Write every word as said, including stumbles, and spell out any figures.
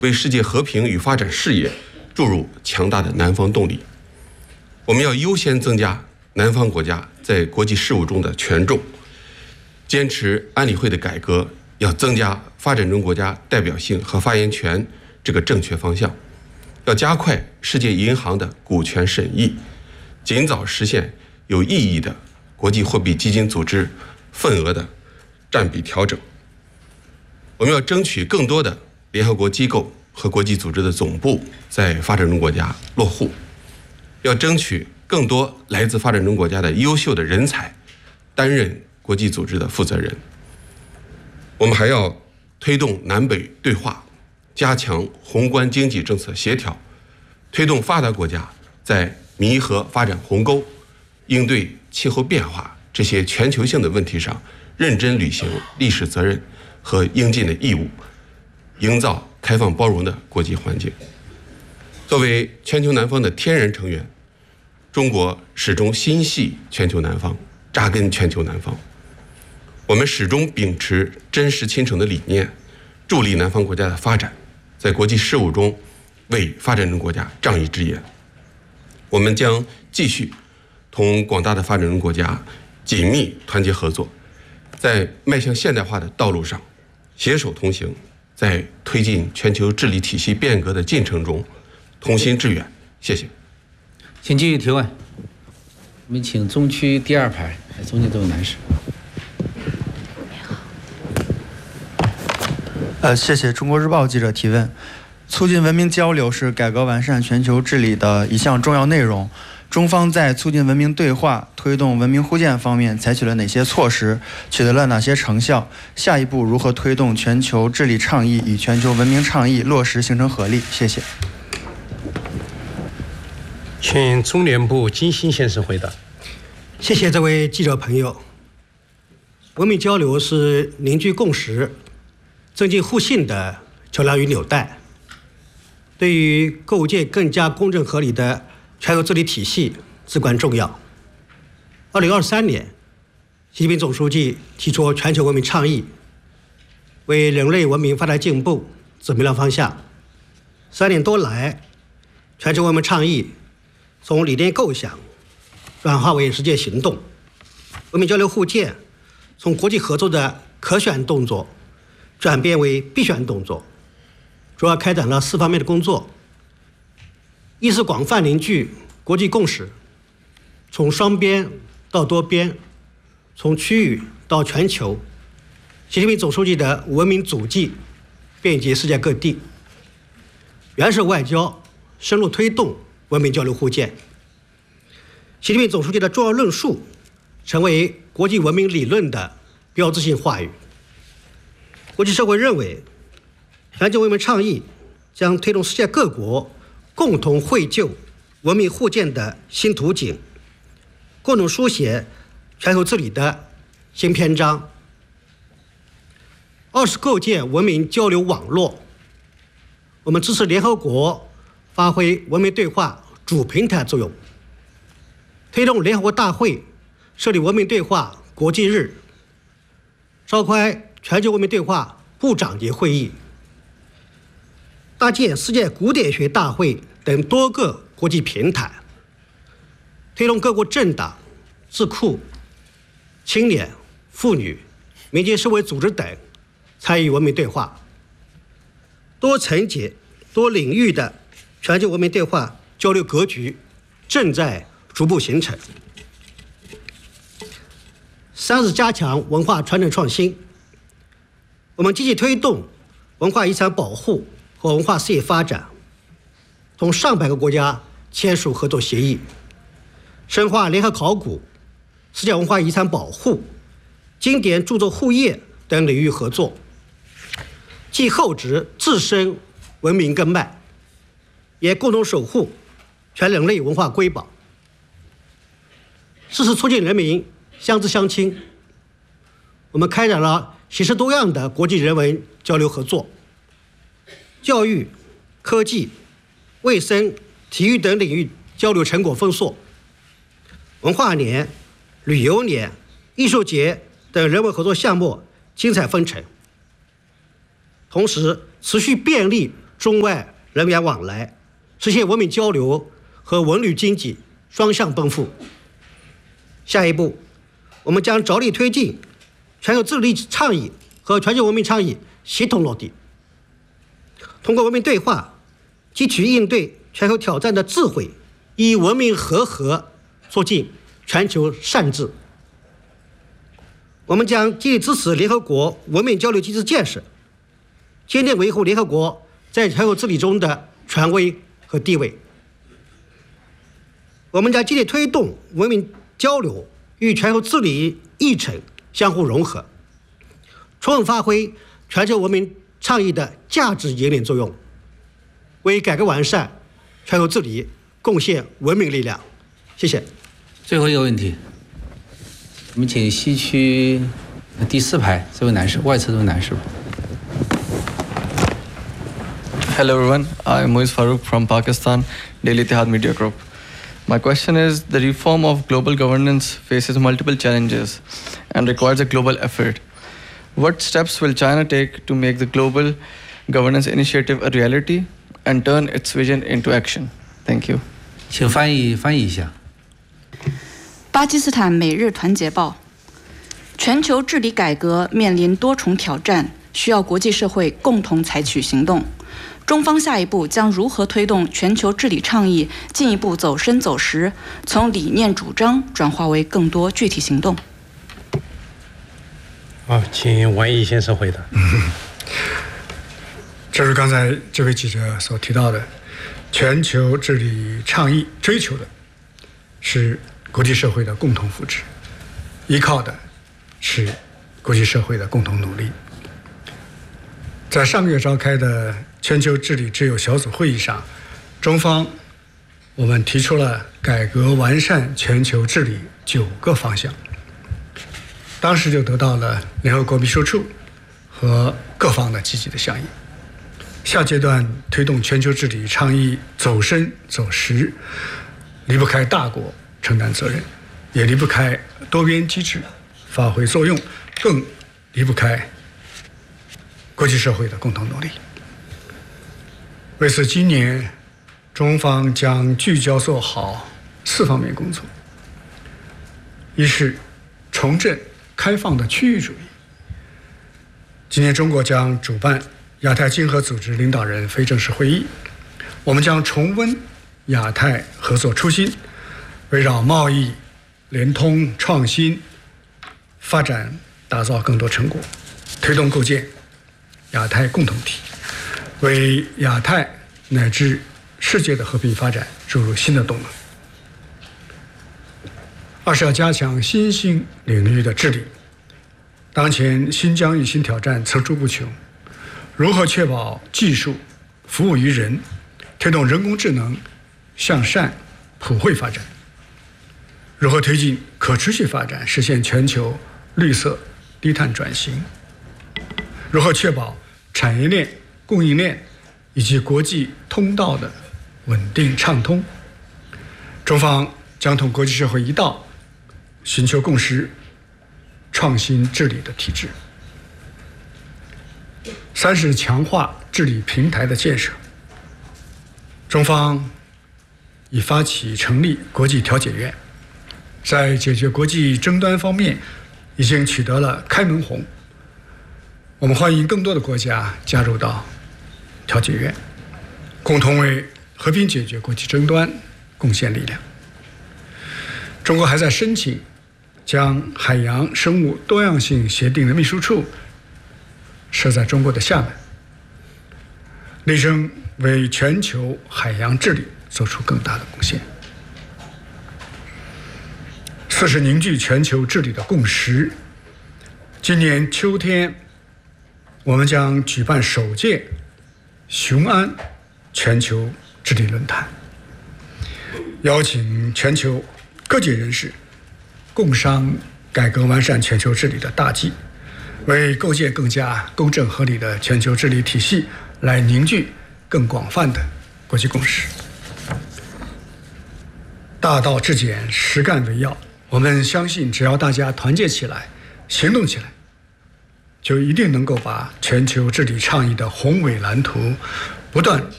为世界和平与发展事业注入强大的南方动力。我们要优先增加南方国家在国际事务中的权重，坚持安理会的改革，要增加发展中国家代表性和发言权这个正确方向，要加快世界银行的股权审议，尽早实现有意义的国际货币基金组织份额的占比调整。我们要争取更多的联合国机构和国际组织的总部在发展中国家落户，要争取更多来自发展中国家的优秀的人才担任国际组织的负责人。我们还要推动南北对话，加强宏观经济政策协调，推动发达国家在弥合发展鸿沟、应对气候变化这些全球性的问题上认真履行历史责任和应尽的义务，营造开放包容的国际环境。作为全球南方的天然成员，中国始终心系全球南方，扎根全球南方。我们始终秉持真实亲诚的理念，助力南方国家的发展，在国际事务中为发展中国家仗义直言。我们将继续同广大的发展中国家紧密团结合作，在迈向现代化的道路上携手同行，在推进全球治理体系变革的进程中同心致远。谢谢。 请继续提问。我们请中区第二排中间这位男士。 呃，谢谢中国日报记者提问。促进文明交流是改革完善全球治理的一项重要内容。中方在促进文明对话、推动文明互鉴方面采取了哪些措施？取得了哪些成效？下一步如何推动全球治理倡议与全球文明倡议落实形成合力？谢谢。 请中联部金星先生回答。 谢谢这位记者朋友。文明交流是凝聚共识、增进互信的桥梁与纽带，对于构建更加公正合理的全球治理体系至关重要。二零二三年，习近平总书记提出全球文明倡议，为人类文明发展进步指明了方向。三年多来，全球文明倡议从理念构想转化为实践行动，文明交流互鉴从国际合作的可选动作转变为必选动作，主要开展了四方面的工作。一是广泛凝聚国际共识，从双边到多边，从区域到全球，习近平总书记的文明足迹遍及世界各地。原是外交深入推动文明交流互鉴，习近平总书记的重要论述成为国际文明理论的标志性话语。国际社会认为，全球文明倡议将推动世界各国共同绘就文明互鉴的新图景，共同书写全球治理的新篇章。二是构建文明交流网络，我们支持联合国发挥文明对话主平台作用，推动联合国大会设立文明对话国际日，召开全球文明对话部长级会议，搭建世界古典学大会等多个国际平台，推动各国政党、智库、青年、妇女、民间社会组织等参与文明对话。多层级、多领域的全球文明对话交流格局正在逐步形成。三是加强文化传承创新，我们积极推动文化遗产保护和文化事业发展，同上百个国家签署合作协议，深化联合考古、世界文化遗产保护、经典著作护业等领域合作，既厚植自身文明根脉，也共同守护全人类文化瑰宝。四是促进人民相知相亲，我们开展了形式多样的国际人文交流合作，教育、科技、卫生、体育等领域交流成果丰硕，文化年、旅游年、艺术节等人文合作项目精彩纷呈。同时，持续便利中外人员往来，实现文明交流和文旅经济双向奔赴。下一步，我们将着力推进全球治理倡议和全球文明倡议协同落地，通过文明对话，汲取应对全球挑战的智慧，以文明和合促进全球善治。我们将积极支持联合国文明交流机制建设，坚定维护联合国在全球治理中的权威和地位。我们将积极推动文明交流与全球治理议程相互融合，充分发挥全球文明倡议的价值引领作用，为改革完善全球治理贡献文明力量。谢谢。 最后一个问题，我们请西区第四排这位男士，外侧这位男士。 Hello everyone, I'm Moiz Farooq from Pakistan, Daily Ittihad Media Group. My question is, the reform of global governance faces multiple challenges and requires a global effort. What steps will China take to make the global governance initiative a reality and turn its vision into action? Thank you. 请翻译翻译一下。 巴基斯坦每日团结报：全球治理改革面临多重挑战，需要国际社会共同采取行动。中方下一步将如何推动全球治理倡议进一步走深走实，从理念主张转化为更多具体行动？ 好，请王毅先生回答。 正如刚才这位记者所提到的，全球治理倡议追求的是国际社会的共同福祉，依靠的是国际社会的共同努力。在上个月召开的全球治理之友小组会议上，中方我们提出了改革完善全球治理九个方向，当时就得到了联合国秘书处和各方的积极的响应。下阶段推动全球治理倡议走深走实，离不开大国承担责任，也离不开多边机制发挥作用，更离不开国际社会的共同努力。为此，今年中方将聚焦做好四方面工作：一是重振开放的区域主义。今年中国将主办亚太经合组织领导人非正式会议，我们将重温亚太合作初心，围绕贸易、联通、创新、发展打造更多成果，推动构建亚太共同体，为亚太乃至世界的和平发展注入新的动能。二是要加强新兴领域的治理。当前新疆与新挑战层出不穷，如何确保技术服务于人，推动人工智能向善普惠发展？如何推进可持续发展，实现全球绿色低碳转型？如何确保产业链、供应链以及国际通道的稳定畅通？中方将同国际社会一道，寻求共识，创新治理的体制。三是强化治理平台的建设。中方已发起成立国际调解院，在解决国际争端方面已经取得了开门红。我们欢迎更多的国家加入到调解院，共同为和平解决国际争端贡献力量。中国还在申请将海洋生物多样性协定的秘书处设在中国的厦门，力争为全球海洋治理做出更大的贡献。四是凝聚全球治理的共识。今年秋天，我们将举办首届雄安全球治理论坛，邀请全球各界人士共商改革完善全球治理的大计，为构建更加公正合理的全球治理体系来凝聚更广泛的国际共识。大道至简，实干为要。我们相信，只要大家团结起来，行动起来，就一定能够把全球治理倡议的宏伟蓝图不断